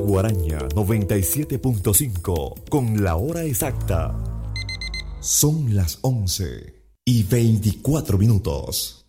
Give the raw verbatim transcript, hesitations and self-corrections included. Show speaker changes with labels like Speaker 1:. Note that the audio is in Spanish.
Speaker 1: Guaraña noventa y siete punto cinco con la hora exacta. Son las once y veinticuatro minutos.